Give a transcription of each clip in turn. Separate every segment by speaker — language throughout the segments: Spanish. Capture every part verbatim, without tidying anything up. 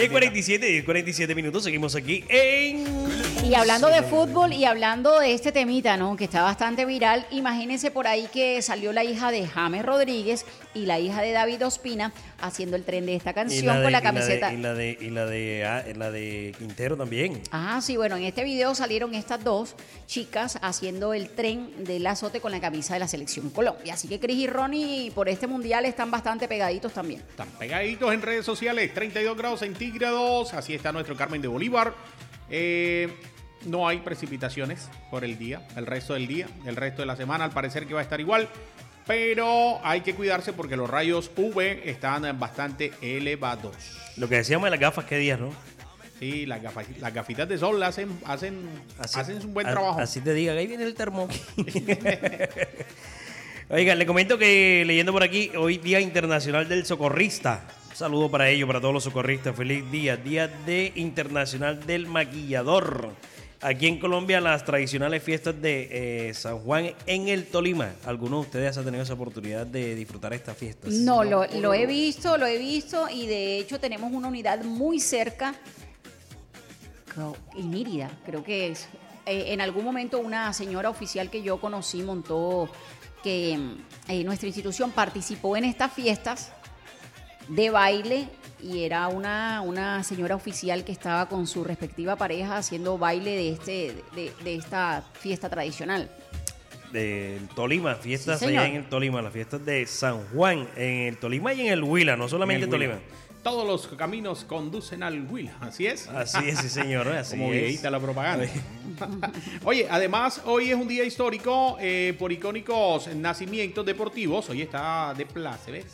Speaker 1: diez cuarenta y siete, diez cuarenta y siete minutos, seguimos aquí en...
Speaker 2: Y hablando de fútbol y hablando de este temita, ¿no? Que está bastante viral, imagínense por ahí que salió la hija de James Rodríguez y la hija de David Ospina haciendo el tren de esta canción
Speaker 1: la de,
Speaker 2: con la
Speaker 1: y
Speaker 2: camiseta.
Speaker 1: Y la de, y la de, y la de, ah, la de Quintero también.
Speaker 2: Ah, sí, bueno, en este video salieron estas dos chicas haciendo el tren del azote con la camisa de la Selección Colombia. Así que Cris y Ronnie por este mundial están bastante pegaditos también.
Speaker 3: Están pegaditos en redes sociales, treinta y dos grados centígrados. Así está nuestro Carmen de Bolívar. Eh, no hay precipitaciones por el día, el resto del día, el resto de la semana al parecer que va a estar igual. Pero hay que cuidarse porque los rayos U V están bastante elevados.
Speaker 1: Lo que decíamos de las gafas, ¿qué días, no?
Speaker 3: Sí, las, gafas, las gafitas de sol hacen, hacen,
Speaker 1: Así,
Speaker 3: hacen un buen
Speaker 1: a,
Speaker 3: trabajo.
Speaker 1: Así te diga, ahí viene el termo. Oigan, le comento que leyendo por aquí, hoy Día Internacional del Socorrista. Un saludo para ellos, para todos los socorristas. Feliz día, Día de Internacional del Maquillador. Aquí en Colombia, las tradicionales fiestas de eh, San Juan en el Tolima. ¿Alguno de ustedes ha tenido esa oportunidad de disfrutar estas fiestas?
Speaker 2: No, lo, lo he visto, lo he visto y de hecho tenemos una unidad muy cerca, en Mérida, creo que es. Eh, en algún momento una señora oficial que yo conocí montó que eh, nuestra institución participó en estas fiestas de baile y era una, una señora oficial que estaba con su respectiva pareja haciendo baile de, este, de, de esta fiesta tradicional.
Speaker 1: Del Tolima, fiestas
Speaker 2: Sí,
Speaker 1: allá
Speaker 2: señor.
Speaker 1: en el Tolima, las fiestas de San Juan en el Tolima y en el Huila, no solamente en
Speaker 3: En el
Speaker 1: Tolima.
Speaker 3: Huila. Todos los caminos conducen al Huila, ¿así es?
Speaker 1: Así es, sí, señor. Así
Speaker 3: Como
Speaker 1: es.
Speaker 3: viejita la propaganda. Oye, además, hoy es un día histórico eh, por icónicos nacimientos deportivos. Hoy está de plácemes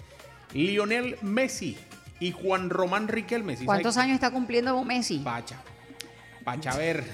Speaker 3: Lionel Messi y Juan Román Riquelme. ¿Sí
Speaker 2: ¿Cuántos
Speaker 3: sabe?
Speaker 2: años está cumpliendo Messi?
Speaker 3: Pacha. Pacha, a ver.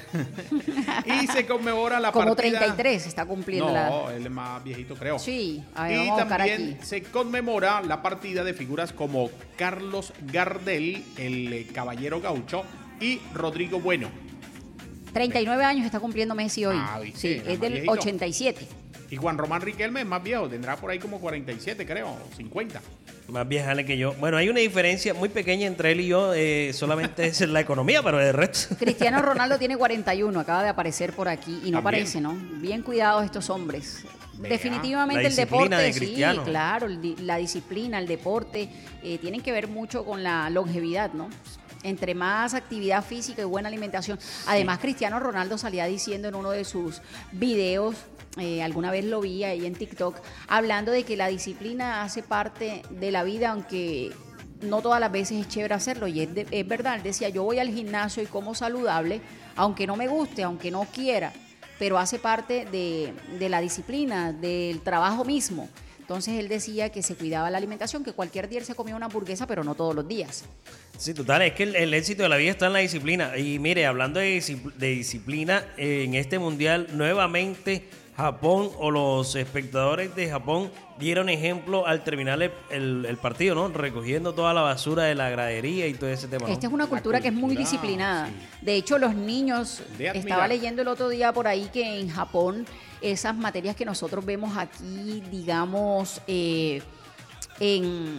Speaker 3: Y se conmemora la
Speaker 2: Como
Speaker 3: partida...
Speaker 2: treinta y tres está cumpliendo la...
Speaker 3: No, él es más viejito, creo.
Speaker 2: Sí, a ver,
Speaker 3: Y
Speaker 2: vamos a buscar
Speaker 3: también
Speaker 2: aquí.
Speaker 3: se conmemora la partida de figuras como Carlos Gardel, el eh, caballero gaucho, y Rodrigo Bueno.
Speaker 2: treinta y nueve años está cumpliendo Messi hoy.
Speaker 3: Ah, ¿viste?
Speaker 2: Sí,
Speaker 3: Era
Speaker 2: es
Speaker 3: más
Speaker 2: del
Speaker 3: viejito.
Speaker 2: ochenta y siete.
Speaker 3: Y Juan Román Riquelme es más viejo, tendrá por ahí como cuarenta y siete, creo, o cincuenta.
Speaker 1: Más viejale que yo. Bueno, hay una diferencia muy pequeña entre él y yo, eh, solamente es la economía, pero el resto.
Speaker 2: Cristiano Ronaldo tiene cuarenta y uno, acaba de aparecer por aquí y no
Speaker 3: También.
Speaker 2: parece, ¿no? Bien cuidados estos hombres.
Speaker 3: Vea,
Speaker 2: Definitivamente
Speaker 1: la
Speaker 2: el
Speaker 1: disciplina
Speaker 2: deporte,
Speaker 1: de
Speaker 2: sí,
Speaker 1: Cristiano.
Speaker 2: claro, el di- la disciplina, el deporte, eh, tienen que ver mucho con la longevidad, ¿no? Entre más actividad física y buena alimentación. Además, Cristiano Ronaldo salía diciendo en uno de sus videos, eh, alguna vez lo vi ahí en TikTok, hablando de que la disciplina hace parte de la vida, aunque no todas las veces es chévere hacerlo. Y es, de- es verdad, él decía, yo voy al gimnasio y como saludable, aunque no me guste, aunque no quiera, pero hace parte de, de la disciplina, del trabajo mismo. Entonces él decía que se cuidaba la alimentación, que cualquier día él se comía una hamburguesa, pero no todos los días.
Speaker 1: Sí, total, es que el, el éxito de la vida está en la disciplina. Y mire, hablando de, discipl- de disciplina, eh, en este mundial, nuevamente Japón o los espectadores de Japón dieron ejemplo al terminar el, el- el partido, ¿no? Recogiendo toda la basura de la gradería y todo ese tema, ¿no?
Speaker 2: Esta es una cultura que es muy
Speaker 3: cultura,
Speaker 2: disciplinada.
Speaker 3: sí.
Speaker 2: De hecho, los niños,
Speaker 3: De admirar.
Speaker 2: estaba leyendo el otro día por ahí que en Japón esas materias que nosotros vemos aquí, digamos, eh, en,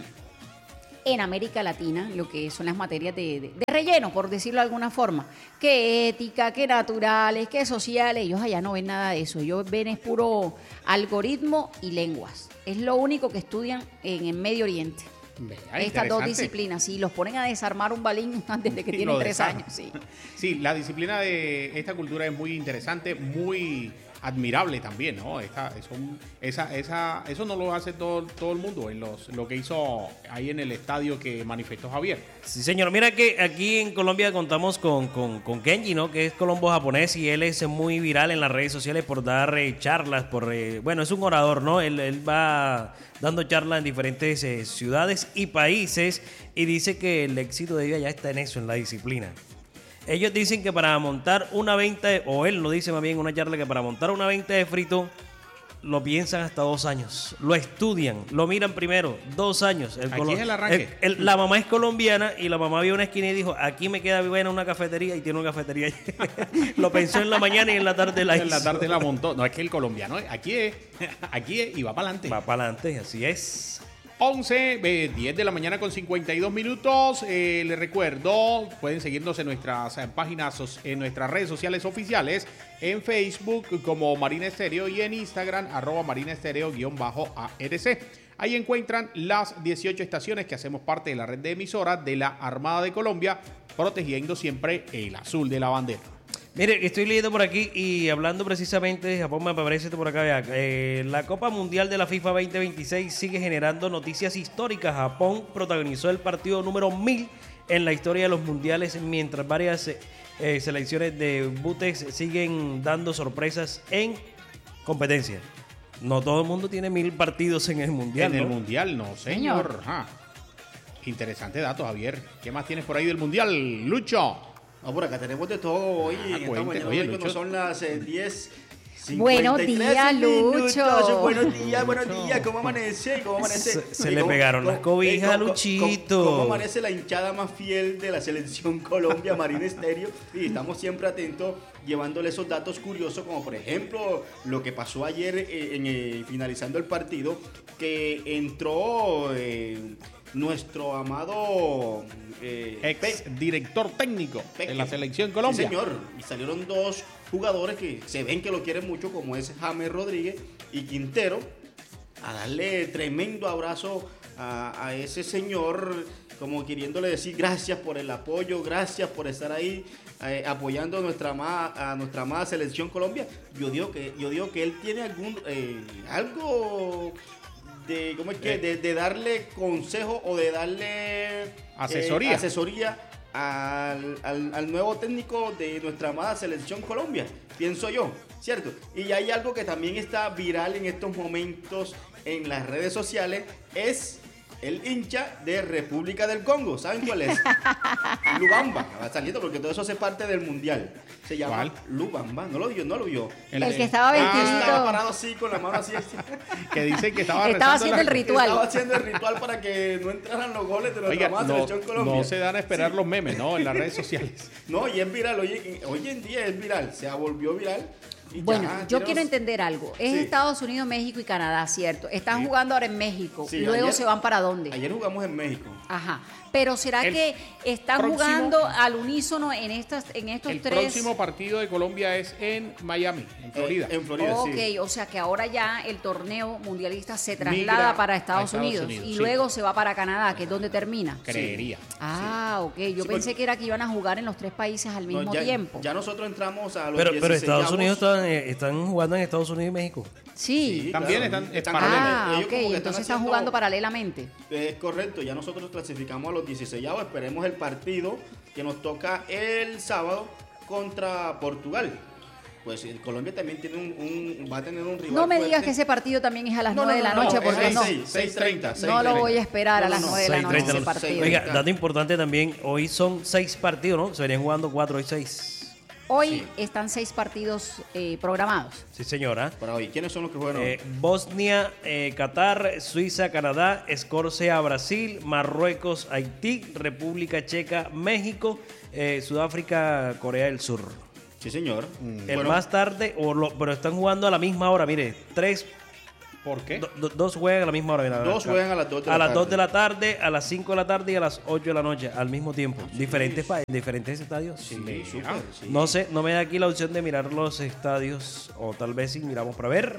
Speaker 2: en América Latina, lo que son las materias de, de- de relleno, por decirlo de alguna forma, que ética, que naturales, que sociales, ellos allá no ven nada de eso, ellos ven es puro algoritmo y lenguas. Es lo único que estudian en el Medio Oriente.
Speaker 3: Vea,
Speaker 2: Estas dos
Speaker 3: interesante.
Speaker 2: disciplinas, sí, los ponen a desarmar un balín desde que
Speaker 3: Y
Speaker 2: tienen
Speaker 3: lo
Speaker 2: tres
Speaker 3: desarman.
Speaker 2: años, sí.
Speaker 3: Sí, la disciplina de esta cultura es muy interesante, muy admirable también, ¿no? Esta, eso, esa, esa, eso no lo hace todo, todo el mundo, en los, lo que hizo ahí en el estadio que manifestó Javier.
Speaker 1: Sí, señor. Mira que aquí en Colombia contamos con, con, con Kenji, ¿no? Que es colombo japonés y él es muy viral en las redes sociales por dar eh, charlas, por eh, bueno, es un orador, ¿no? Él, él va dando charlas en diferentes eh, ciudades y países y dice que el éxito de vida ya está en eso, en la disciplina. Ellos dicen que para montar una venta, de- o él lo dice más bien en una charla, que para montar una venta de frito lo piensan hasta dos años. Lo estudian, lo miran primero, dos años.
Speaker 3: Aquí
Speaker 1: colo-
Speaker 3: es el arranque.
Speaker 1: el- el- la mamá es colombiana y la mamá vio una esquina y dijo, aquí me queda buena una cafetería y tiene una cafetería. Lo pensó en la mañana y en la tarde la
Speaker 3: En la
Speaker 1: hizo.
Speaker 3: tarde la montó. No, es que el colombiano, aquí es, aquí es y va para adelante.
Speaker 1: Va para adelante, así es.
Speaker 3: once, eh, diez de la mañana con cincuenta y dos minutos. Eh, les recuerdo, pueden seguirnos en nuestras eh, páginas, en nuestras redes sociales oficiales, en Facebook como Marina Estéreo y en Instagram arroba Marina Estéreo guión bajo A R C. Ahí encuentran las dieciocho estaciones que hacemos parte de la red de emisoras de la Armada de Colombia, protegiendo siempre el azul de la bandera.
Speaker 1: Mire, estoy leyendo por aquí y hablando precisamente de Japón, me aparece esto por acá. Vea, eh, la Copa Mundial de la FIFA veinte veintiséis sigue generando noticias históricas. Japón protagonizó el partido número mil en la historia de los mundiales, mientras varias eh, selecciones de Butex siguen dando sorpresas en competencia. No todo el mundo tiene mil partidos en el mundial.
Speaker 3: En
Speaker 1: ¿no?
Speaker 3: el mundial, no, señor. Ajá. Interesante dato, Javier. ¿Qué más tienes por ahí del mundial, Lucho?
Speaker 4: No, por acá tenemos de todo hoy.
Speaker 3: Ah,
Speaker 4: en esta
Speaker 3: cuente,
Speaker 4: mañana,
Speaker 3: oye,
Speaker 4: hoy, cuando
Speaker 3: Lucho.
Speaker 4: son las eh, diez.
Speaker 2: Buenos días, Lucho.
Speaker 4: Buenos días, buenos días. ¿Cómo amanece? ¿Cómo amanece?
Speaker 1: Se- se
Speaker 4: ¿Y
Speaker 1: le
Speaker 4: cómo-
Speaker 1: pegaron
Speaker 4: cómo-
Speaker 1: las cobijas,
Speaker 4: eh, cómo-
Speaker 1: Luchito.
Speaker 4: ¿Cómo, cómo amanece la hinchada más fiel de la selección Colombia, Marina Estéreo? Y estamos siempre atentos llevándole esos datos curiosos, como por ejemplo lo que pasó ayer eh, en, eh, finalizando el partido, que entró eh, nuestro amado eh,
Speaker 3: Ex
Speaker 4: Pe-
Speaker 3: director técnico
Speaker 4: Peque.
Speaker 3: de la selección Colombia.
Speaker 4: Sí, señor. Y salieron dos jugadores que se ven que lo quieren mucho, como es James Rodríguez y Quintero, a darle tremendo abrazo a, a ese señor, como queriéndole decir gracias por el apoyo, gracias por estar ahí eh, apoyando a nuestra amada, a nuestra amada selección Colombia. Yo digo que, yo digo que él tiene algún eh, algo de, ¿cómo es que?
Speaker 3: Eh.
Speaker 4: De, de darle consejo o de darle eh,
Speaker 3: Asesoría.
Speaker 4: asesoría al, al, al nuevo técnico de nuestra amada selección Colombia, pienso yo, ¿cierto? Y hay algo que también está viral en estos momentos en las redes sociales, es el hincha de República del Congo. ¿Saben cuál es? Lubamba, va saliendo porque todo eso hace parte del mundial. Se llama
Speaker 3: ¿Cuál?
Speaker 4: Lubamba, no lo vio, no lo vio.
Speaker 2: El que estaba vestidito.
Speaker 4: Estaba parado así, con la mano así. así.
Speaker 3: Que dice que estaba
Speaker 2: Estaba
Speaker 3: rezando
Speaker 2: haciendo
Speaker 3: la-
Speaker 2: el ritual.
Speaker 4: Estaba haciendo el ritual para que no entraran los goles de nuestra
Speaker 3: Oiga,
Speaker 4: amada
Speaker 3: no,
Speaker 4: selección Colombia.
Speaker 3: no se dan a esperar
Speaker 4: Sí.
Speaker 3: los memes, ¿no? En las redes sociales.
Speaker 4: No, y es viral, hoy, hoy en día es viral, se volvió viral. y
Speaker 2: Bueno,
Speaker 4: ya
Speaker 2: yo
Speaker 4: tenemos-
Speaker 2: quiero entender algo. Es
Speaker 4: Sí.
Speaker 2: Estados Unidos, México y Canadá, ¿cierto? Están
Speaker 4: Sí.
Speaker 2: jugando ahora en México.
Speaker 4: Sí,
Speaker 2: y luego
Speaker 4: ayer-
Speaker 2: se van para dónde.
Speaker 4: Ayer jugamos en México.
Speaker 2: Ajá. Pero ¿será
Speaker 3: El
Speaker 2: que están
Speaker 3: próximo-
Speaker 2: jugando al unísono en estas, en estos
Speaker 3: El
Speaker 2: tres?
Speaker 3: próximo partido de Colombia es en Miami, en Florida.
Speaker 4: Eh, en Florida,
Speaker 2: Ok,
Speaker 4: sí.
Speaker 2: o sea que ahora ya el torneo mundialista se
Speaker 3: Migra
Speaker 2: traslada para Estados,
Speaker 3: a Estados
Speaker 2: Unidos,
Speaker 3: Unidos,
Speaker 2: y
Speaker 3: sí.
Speaker 2: luego se va para Canadá, que es donde termina.
Speaker 3: Creería.
Speaker 2: Ah, ok. Yo
Speaker 4: Sí,
Speaker 2: pensé
Speaker 4: porque-
Speaker 2: que era que iban a jugar en los tres países al mismo
Speaker 4: No, ya,
Speaker 2: tiempo.
Speaker 4: Ya nosotros entramos a los
Speaker 1: Pero, pero Estados
Speaker 4: dieciseisavos.
Speaker 1: Unidos están, eh, están jugando en Estados Unidos y México.
Speaker 2: Sí.
Speaker 4: Sí,
Speaker 3: También
Speaker 4: claro,
Speaker 3: están-
Speaker 4: paralelos.
Speaker 2: Ah,
Speaker 4: Ellos
Speaker 2: ok.
Speaker 4: como que
Speaker 2: Entonces están
Speaker 4: haciendo-
Speaker 2: jugando paralelamente.
Speaker 4: Es correcto, ya nosotros clasificamos a los dieciseisavos. Esperemos el partido que nos toca el sábado contra Portugal. Pues eh, Colombia también tiene un, un- va a tener un rival
Speaker 2: No me digas
Speaker 4: fuerte.
Speaker 2: que ese partido también es a las
Speaker 4: No,
Speaker 2: nueve
Speaker 4: no,
Speaker 2: de la
Speaker 4: no,
Speaker 2: noche,
Speaker 4: no,
Speaker 2: porque
Speaker 4: es
Speaker 2: no.
Speaker 4: seis, seis treinta,
Speaker 2: No lo voy a esperar a
Speaker 4: No,
Speaker 2: las
Speaker 4: no, no,
Speaker 2: nueve de la
Speaker 1: seis
Speaker 2: noche
Speaker 1: treinta.
Speaker 2: ese partido.
Speaker 4: Seis-
Speaker 1: Oiga, dato importante también, hoy son seis partidos, ¿no? Se venían jugando cuatro y seis.
Speaker 2: Hoy
Speaker 4: Sí.
Speaker 2: están seis partidos eh, programados.
Speaker 1: Sí, señora.
Speaker 4: Para hoy, ¿quiénes son los que juegan hoy?
Speaker 1: Eh, Bosnia, eh, Qatar, Suiza, Canadá, Escocia, Brasil, Marruecos, Haití, República Checa, México, eh, Sudáfrica, Corea del Sur.
Speaker 4: Sí, señor.
Speaker 1: El
Speaker 4: Bueno,
Speaker 1: más tarde, o lo- pero están jugando a la misma hora, mire, tres,
Speaker 3: ¿Por qué?
Speaker 1: do- do- dos juegan a la misma hora. Mira,
Speaker 4: Dos
Speaker 1: acá.
Speaker 4: juegan a las dos de
Speaker 1: A
Speaker 4: la
Speaker 1: las
Speaker 4: tarde.
Speaker 1: dos de la tarde, a las cinco de la tarde y a las ocho de la noche, al mismo tiempo. Diferentes pa- diferentes estadios.
Speaker 4: sí,
Speaker 3: Mira.
Speaker 4: súper, sí.
Speaker 1: No sé, no me da aquí la opción de mirar los estadios, o tal vez sí miramos para ver.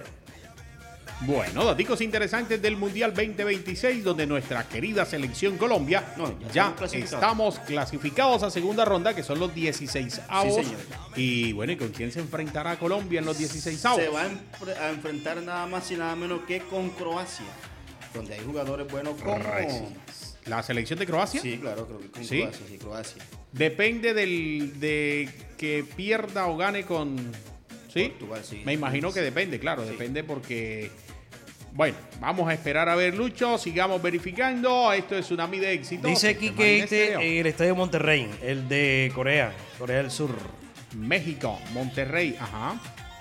Speaker 3: Bueno, datos interesantes del Mundial veinte veintiséis, donde nuestra querida selección Colombia
Speaker 4: No, ya
Speaker 3: ya,
Speaker 4: estamos clasificados.
Speaker 3: estamos clasificados a segunda ronda, que son los dieciséis avos.
Speaker 4: Sí, señor.
Speaker 3: Y bueno, ¿y con quién se enfrentará Colombia en los dieciséis avos?
Speaker 4: Se va a, enfre- a enfrentar nada más y nada menos que con Croacia, donde hay jugadores buenos como...
Speaker 3: ¿La selección de Croacia?
Speaker 4: Sí, claro, creo que con
Speaker 3: ¿Sí?
Speaker 4: Croacia, sí, Croacia.
Speaker 3: Depende del, de que pierda o gane con... ¿Sí?
Speaker 4: Portugal, sí.
Speaker 3: Me imagino que depende, claro,
Speaker 4: Sí.
Speaker 3: depende porque... Bueno, vamos a esperar a ver, Lucho, sigamos verificando. Esto es Tsunami de éxito.
Speaker 1: Dice aquí
Speaker 3: de
Speaker 1: que
Speaker 3: Marina
Speaker 1: este
Speaker 3: Estéreo.
Speaker 1: el estadio Monterrey, el de Corea, Corea del Sur.
Speaker 3: México, Monterrey, ajá.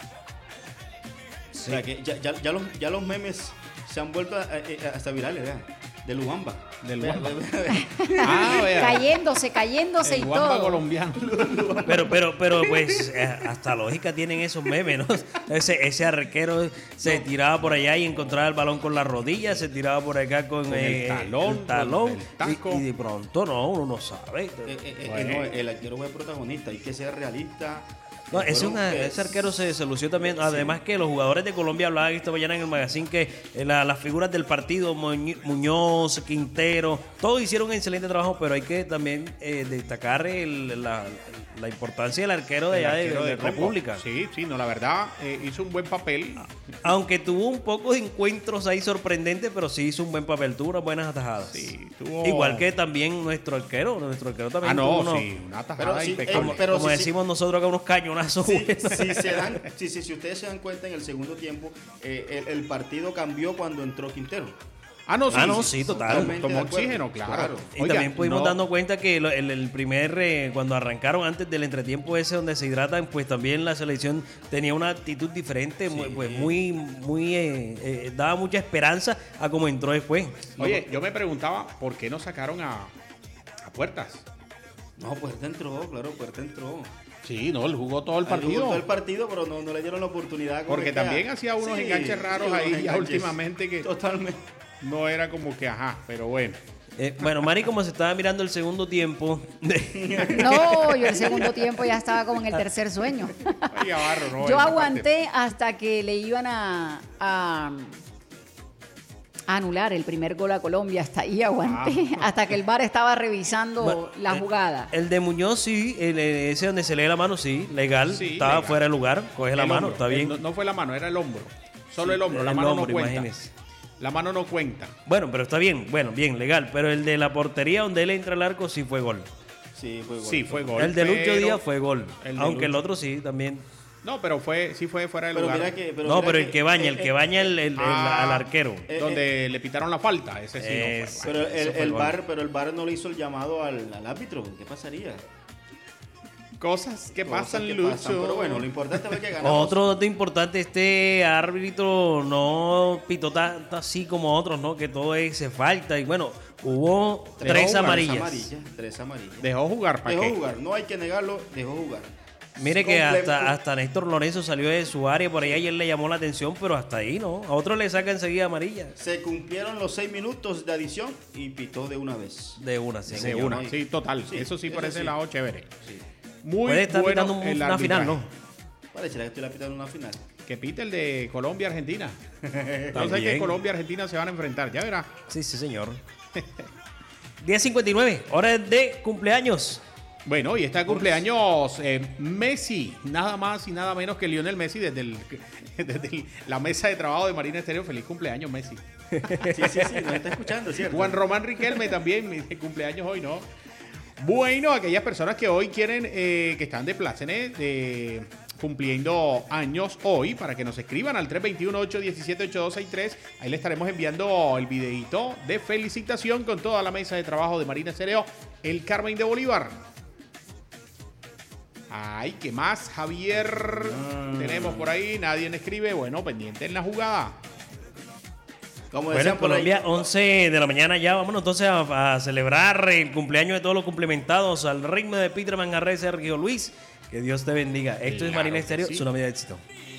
Speaker 4: O sea, que ya, ya, ya los, ya los memes se han vuelto a- a- a- hasta virales, vean, de Lubamba.
Speaker 3: Del
Speaker 4: Vea,
Speaker 3: Guamba.
Speaker 4: vea, vea.
Speaker 3: Ah, vea.
Speaker 2: Cayéndose, cayéndose
Speaker 3: El
Speaker 2: y
Speaker 3: Guamba
Speaker 2: todo.
Speaker 3: colombiano.
Speaker 1: Pero, pero, pero, pues, eh, hasta lógica tienen esos memes, ¿no? Ese, ese arquero se tiraba por allá y encontraba el balón con la rodilla, se tiraba por acá con,
Speaker 3: Con el
Speaker 1: eh,
Speaker 3: talón,
Speaker 1: el talón,
Speaker 3: con el taco.
Speaker 1: y, y de pronto no, uno no sabe.
Speaker 4: Eh, eh, eh,
Speaker 3: Bueno.
Speaker 4: no, el arquero fue protagonista, hay que ser realista.
Speaker 1: No, ese,
Speaker 4: Fueron,
Speaker 1: una-
Speaker 4: eh,
Speaker 1: ese arquero se, se lució también. Además que los jugadores de Colombia hablaban esta mañana en el magazine que eh, la- las figuras del partido, Muñ- Muñoz, Quintero, todos hicieron un excelente trabajo, pero hay que también eh, destacar el- la, la importancia del arquero de
Speaker 3: El
Speaker 1: allá de,
Speaker 3: arquero
Speaker 1: de
Speaker 3: de Congo.
Speaker 1: República.
Speaker 3: Sí, sí, no, la verdad, eh, hizo un buen papel.
Speaker 1: Aunque tuvo un poco de encuentros ahí sorprendentes, pero sí hizo un buen papel, tuvo unas buenas atajadas.
Speaker 3: Sí, tuvo...
Speaker 1: Igual que también nuestro arquero, nuestro arquero también
Speaker 3: Ah, no,
Speaker 1: tuvo unos-
Speaker 3: sí, una tajada
Speaker 4: Pero sí,
Speaker 3: impecable.
Speaker 1: como,
Speaker 4: eh, pero
Speaker 1: como
Speaker 4: sí, sí.
Speaker 1: decimos nosotros acá, unos cañonazos.
Speaker 4: Si,
Speaker 1: buenos.
Speaker 4: si se dan, si, si, si ustedes se dan cuenta en el segundo tiempo, eh, el, el partido cambió cuando entró Quintero.
Speaker 3: Ah, no, sí.
Speaker 1: Ah, no, sí, total.
Speaker 4: Totalmente
Speaker 3: Tomó
Speaker 4: de acuerdo.
Speaker 3: oxígeno, claro.
Speaker 4: Claro.
Speaker 1: Y
Speaker 3: Oiga,
Speaker 1: también pudimos
Speaker 3: no-
Speaker 1: darnos cuenta que lo- el, el primer, eh, cuando arrancaron antes del entretiempo ese donde se hidratan, pues también la selección tenía una actitud diferente, muy, pues muy, muy, eh, eh, daba mucha esperanza a cómo entró después.
Speaker 3: Oye, yo me preguntaba por qué no sacaron a, a Puertas.
Speaker 4: No, Puerta entró, claro, Puerta entró.
Speaker 3: Sí, no, él jugó todo el
Speaker 4: Él
Speaker 3: partido.
Speaker 4: jugó todo el partido, pero no, no le dieron la oportunidad.
Speaker 3: Porque
Speaker 4: correcta.
Speaker 3: también hacía unos enganches raros
Speaker 4: unos
Speaker 3: ahí ya
Speaker 4: enganches.
Speaker 3: últimamente que-
Speaker 4: Totalmente.
Speaker 3: No era como que, ajá, pero bueno.
Speaker 1: Eh, bueno, Mari, como se estaba mirando el segundo tiempo,
Speaker 2: No, yo el segundo tiempo ya estaba como en el tercer sueño.
Speaker 3: Oiga, Barro, no,
Speaker 2: Yo
Speaker 3: esa
Speaker 2: aguanté hasta que le iban a, a- a anular el primer gol a Colombia. Hasta ahí aguanté.
Speaker 3: Ah.
Speaker 2: Hasta que el V A R estaba revisando
Speaker 1: Bueno,
Speaker 2: la
Speaker 1: eh,
Speaker 2: jugada.
Speaker 1: el de Muñoz sí, el, eh, ese donde se lee la mano, sí, legal,
Speaker 3: Sí,
Speaker 1: estaba
Speaker 3: legal.
Speaker 1: fuera de lugar, coge
Speaker 3: parte.
Speaker 1: la
Speaker 3: El
Speaker 1: mano,
Speaker 3: hombro.
Speaker 1: está bien.
Speaker 3: No, no fue la mano, era el hombro. Solo el hombro, la
Speaker 1: el
Speaker 3: mano
Speaker 1: hombro,
Speaker 3: no cuenta.
Speaker 1: imagínese.
Speaker 3: La mano no cuenta.
Speaker 1: Bueno, pero está bien, bueno, bien, legal, pero el de la portería donde él entra al arco sí fue gol.
Speaker 4: Sí, fue gol.
Speaker 3: Sí, fue gol.
Speaker 1: el de Lucho
Speaker 3: pero-
Speaker 1: Díaz fue gol,
Speaker 3: el de
Speaker 1: aunque el
Speaker 3: Lucho-
Speaker 1: otro sí también.
Speaker 3: No, pero fue, sí fue fuera de
Speaker 4: Pero
Speaker 3: lugar.
Speaker 4: mira que. Pero
Speaker 1: no,
Speaker 4: mira
Speaker 1: pero el que baña, el
Speaker 4: eh,
Speaker 1: que
Speaker 4: eh,
Speaker 1: baña el, el- el-
Speaker 3: Ah.
Speaker 1: al arquero.
Speaker 4: eh,
Speaker 3: Donde le pitaron la falta. Ese sí
Speaker 1: Es-
Speaker 3: no fue.
Speaker 4: Pero
Speaker 1: Eso
Speaker 4: el,
Speaker 1: fue
Speaker 4: el
Speaker 1: gol.
Speaker 4: VAR, pero el VAR no le hizo el llamado al, al árbitro. ¿Qué pasaría?
Speaker 3: Cosas que
Speaker 4: Cosas
Speaker 3: pasan,
Speaker 4: que
Speaker 3: Lucho.
Speaker 4: pasan, Pero bueno, lo importante fue que ganamos.
Speaker 1: Otro dato importante, este árbitro no pitó tanto así como otros, ¿no? Que todo es se falta. Y bueno, hubo
Speaker 3: Tres
Speaker 1: tres
Speaker 3: jugadas,
Speaker 1: amarillas.
Speaker 4: amarillas. Tres amarillas.
Speaker 3: Dejó jugar, ¿para
Speaker 4: Dejó
Speaker 3: qué?
Speaker 4: jugar. No hay que negarlo, dejó jugar.
Speaker 1: Mire que
Speaker 4: Comple-
Speaker 1: hasta, hasta Néstor Lorenzo salió de su área por ahí, ayer le llamó la atención, pero hasta ahí, ¿no? A otro le saca enseguida amarilla.
Speaker 4: Se cumplieron los seis minutos de adición y pitó de una vez.
Speaker 1: De una, sí.
Speaker 3: De
Speaker 4: señor,
Speaker 3: una,
Speaker 4: ¿no?
Speaker 3: sí, total.
Speaker 4: Sí,
Speaker 3: eso sí, por
Speaker 4: eso
Speaker 3: ese
Speaker 4: sí.
Speaker 3: lado, chévere.
Speaker 4: Sí.
Speaker 3: Muy
Speaker 1: Puede estar
Speaker 3: bueno
Speaker 1: pitando un-
Speaker 3: el
Speaker 1: una final,
Speaker 3: arbitraje.
Speaker 1: ¿no?
Speaker 4: Pareciera que estoy la pitando una final.
Speaker 3: Que pite el de Colombia-Argentina. Entonces
Speaker 1: También.
Speaker 3: que Colombia y Argentina se van a enfrentar, ya verá.
Speaker 1: Sí, sí, señor. diez cincuenta y nueve, hora de cumpleaños.
Speaker 3: Bueno, y está de cumpleaños eh, Messi, nada más y nada menos que Lionel Messi desde, el- desde el- la mesa de trabajo de Marina Estéreo. Feliz cumpleaños, Messi.
Speaker 4: Sí, sí, sí, nos está escuchando, ¿cierto?
Speaker 3: Juan Román Riquelme también, mi cumpleaños hoy, ¿no? Bueno, aquellas personas que hoy quieren, eh, que están de plácenes, de cumpliendo años hoy, para que nos escriban al tres dos uno, ocho uno siete, ocho dos seis tres. Ahí le estaremos enviando el videito de felicitación con toda la mesa de trabajo de Marina Estéreo, el Carmen de Bolívar. Ay, ¿qué más, Javier? Tenemos por ahí, nadie me escribe. Bueno, pendiente en la jugada.
Speaker 4: Como
Speaker 1: Bueno,
Speaker 4: decían
Speaker 1: en
Speaker 4: por ahí,
Speaker 1: Colombia, once de la mañana ya. Vámonos entonces a, a celebrar el cumpleaños de todos los cumplimentados al ritmo de Peter Manjarre, Sergio Luis. Que Dios te bendiga. Esto es
Speaker 3: Claro
Speaker 1: Marina
Speaker 3: que
Speaker 1: Estéreo,
Speaker 3: sí.
Speaker 1: Tsunami de éxito.